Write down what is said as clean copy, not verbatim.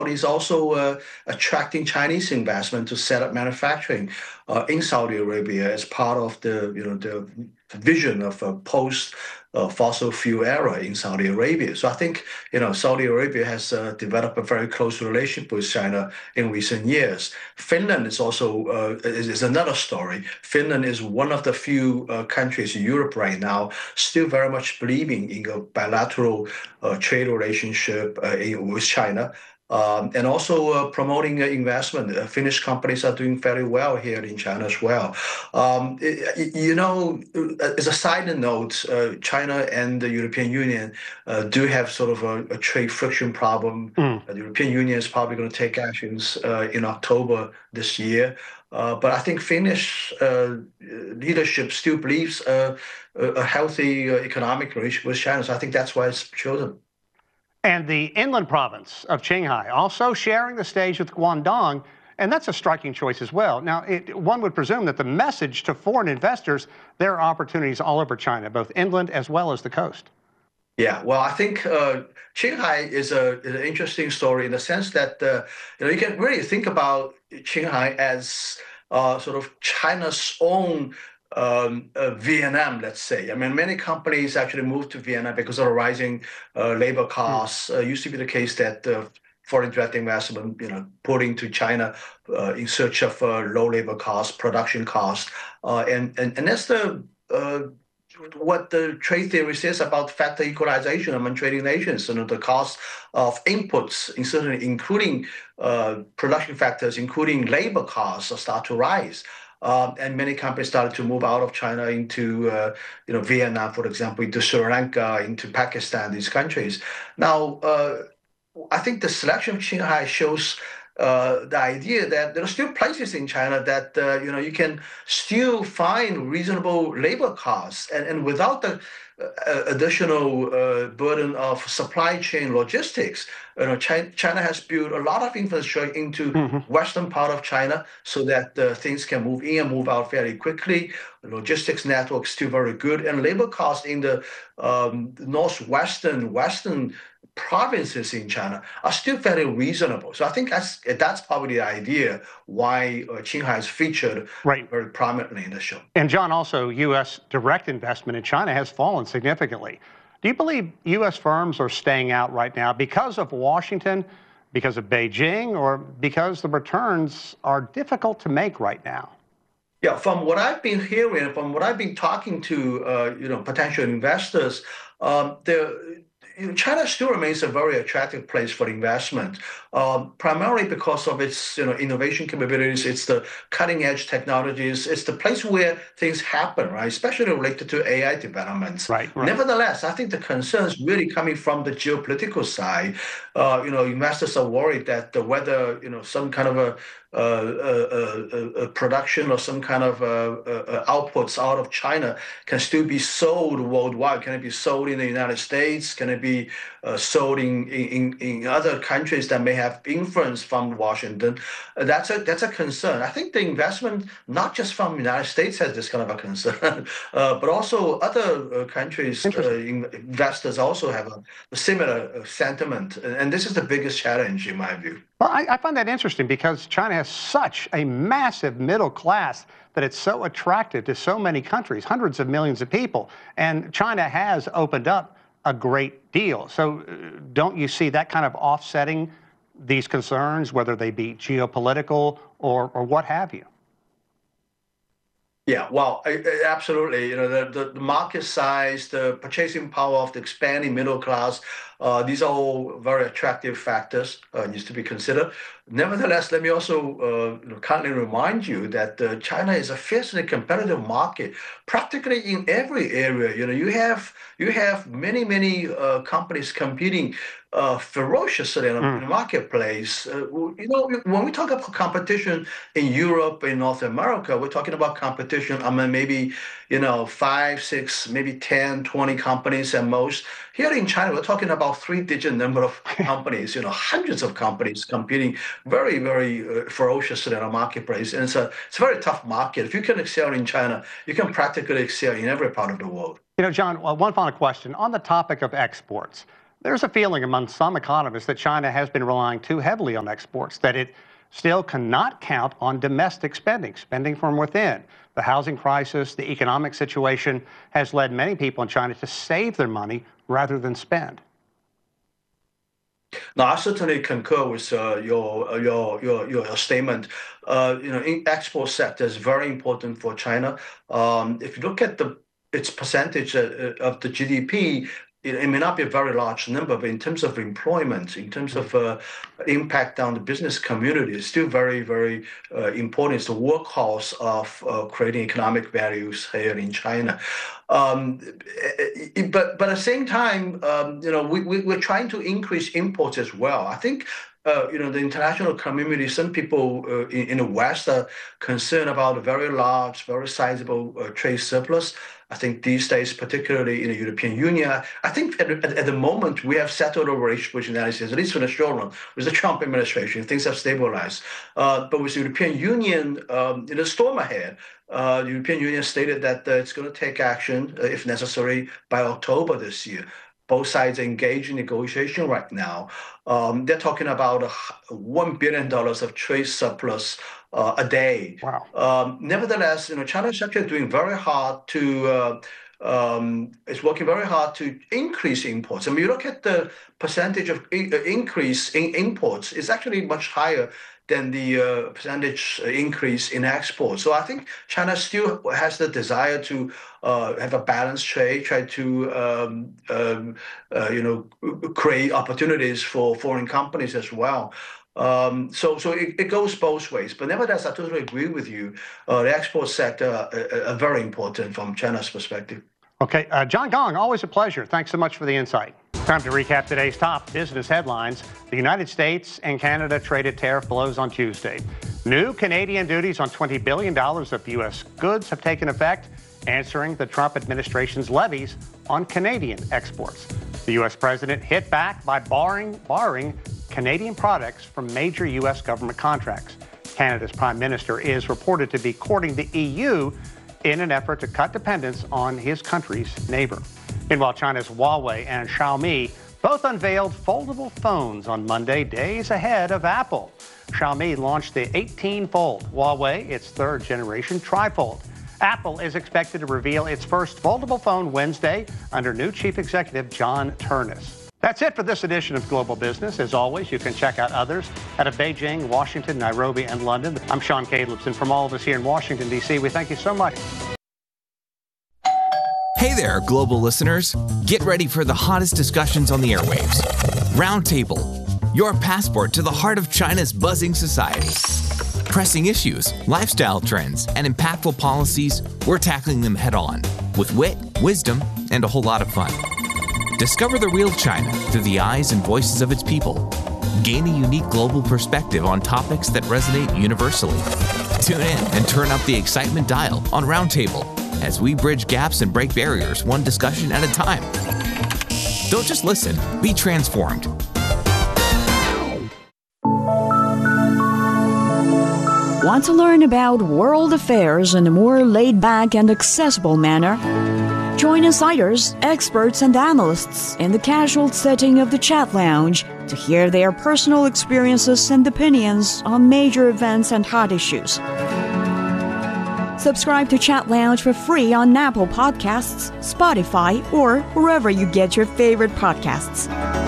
is also attracting Chinese investment to set up manufacturing in Saudi Arabia as part of the vision of a post fossil fuel era in Saudi Arabia. So I think Saudi Arabia has developed a very close relationship with China in recent years. Finland is also is another story. Finland is one of the few countries in Europe right now still very much believing in a bilateral trade relationship with China. And also promoting investment. Finnish companies are doing very well here in China as well. As a side note, China and the European Union do have sort of a trade friction problem. The European Union is probably going to take actions in October this year. But I think Finnish leadership still believes a healthy economic relationship with China. So I think that's why it's chosen. And the inland province of Qinghai also sharing the stage with Guangdong, and that's a striking choice as well. Now, one would presume that the message to foreign investors, there are opportunities all over China, both inland as well as the coast. Yeah, well, I think Qinghai is an interesting story in the sense that you can really think about Qinghai as sort of China's own Vietnam, let's say. I mean, many companies actually moved to Vietnam because of rising labor costs. Used to be the case that foreign direct investment, pulling to China in search of low labor costs, production costs, and that's what the trade theory says about factor equalization among trading nations. The cost of inputs, including production factors, including labor costs, start to rise. And many companies started to move out of China into Vietnam, for example, into Sri Lanka, into Pakistan, these countries. Now, I think the selection of Qinghai shows the idea that there are still places in China that you can still find reasonable labor costs, and without the additional burden of supply chain logistics. China has built a lot of infrastructure into western part of China so that things can move in and move out fairly quickly. The logistics network is still very good, and labor costs in the western provinces in China are still very reasonable. So I think that's probably the idea why Qinghai is featured very prominently in the show. And John, also U.S. direct investment in China has fallen significantly. Do you believe U.S. firms are staying out right now because of Washington, because of Beijing, or because the returns are difficult to make right now? Yeah, from what I've been hearing, from what I've been talking to, potential investors, China still remains a very attractive place for investment, primarily because of its innovation capabilities. It's the cutting edge technologies. It's the place where things happen, right? Especially related to AI developments. Right. Nevertheless, I think the concerns really coming from the geopolitical side. Investors are worried that whether some kind of a production or some kind of outputs out of China can still be sold worldwide. Can it be sold in the United States? Can it be sold in other countries that may have influence from Washington? That's a concern. I think the investment, not just from the United States, has this kind of a concern, but also other countries, investors also have a similar sentiment. And this is the biggest challenge in my view. Well, I find that interesting because China has such a massive middle class that it's so attractive to so many countries, hundreds of millions of people. And China has opened up a great deal. So don't you see that kind of offsetting these concerns, whether they be geopolitical or what have you? Yeah, well, absolutely. The market size, the purchasing power of the expanding middle class, these are all very attractive factors needs to be considered. Nevertheless, let me also kindly remind you that China is a fiercely competitive market, practically in every area. You have many companies competing ferociously in the marketplace. When we talk about competition in Europe, in North America, we're talking about competition among maybe 5, 6, maybe 10, 20 companies at most. Here in China, we're talking about 3-digit number of companies, hundreds of companies competing very, very ferociously in a marketplace. And it's a very tough market. If you can excel in China, you can practically excel in every part of the world. John, one final question. On the topic of exports, There's a feeling among some economists that China has been relying too heavily on exports, that it still cannot count on domestic spending from within. The housing crisis, the economic situation has led many people in China to save their money rather than spend. No, I certainly concur with your statement. In export sector is very important for China. If you look at its percentage of the GDP, it may not be a very large number, but in terms of employment, in terms of impact on the business community, it's still very, very important. It's the workhorse of creating economic values here in China. But at the same time, we're trying to increase imports as well. I think the international community, some people in the West are concerned about a very large, very sizable trade surplus. I think these days, particularly in the European Union, I think at the moment we have settled a relationship with the United States, at least for the short run, with the Trump administration. Things have stabilized. But with the European Union, in the storm ahead, the European Union stated that it's going to take action, if necessary, by October this year. Both sides are engaged in negotiation right now. They're talking about $1 billion of trade surplus a day. Wow. Nevertheless, China is actually doing very hard to is working very hard to increase imports. I mean, you look at the percentage of increase in imports, it's actually much higher than the percentage increase in exports. So I think China still has the desire to have a balanced trade, try to create opportunities for foreign companies as well. So it goes both ways. But nevertheless, I totally agree with you. The export sector are very important from China's perspective. Okay, John Gong, always a pleasure. Thanks so much for the insight. Time to recap today's top business headlines. The United States and Canada traded tariff blows on Tuesday. New Canadian duties on $20 billion of U.S. goods have taken effect, answering the Trump administration's levies on Canadian exports. The U.S. president hit back by barring Canadian products from major U.S. government contracts. Canada's prime minister is reported to be courting the EU in an effort to cut dependence on his country's neighbor. Meanwhile, China's Huawei and Xiaomi both unveiled foldable phones on Monday, days ahead of Apple. Xiaomi launched the 18 Fold, Huawei its third-generation Trifold. Apple is expected to reveal its first foldable phone Wednesday under new chief executive John Ternus. That's it for this edition of Global Business. As always, you can check out others out of Beijing, Washington, Nairobi, and London. I'm Sean Calebson. From all of us here in Washington, D.C., we thank you so much. Hey there, global listeners. Get ready for the hottest discussions on the airwaves. Roundtable, your passport to the heart of China's buzzing society. Pressing issues, lifestyle trends, and impactful policies, we're tackling them head on with wit, wisdom, and a whole lot of fun. Discover the real China through the eyes and voices of its people. Gain a unique global perspective on topics that resonate universally. Tune in and turn up the excitement dial on Roundtable as we bridge gaps and break barriers one discussion at a time. Don't just listen, be transformed. Want to learn about world affairs in a more laid-back and accessible manner? Join insiders, experts, and analysts in the casual setting of the Chat Lounge to hear their personal experiences and opinions on major events and hot issues. Subscribe to Chat Lounge for free on Apple Podcasts, Spotify, or wherever you get your favorite podcasts.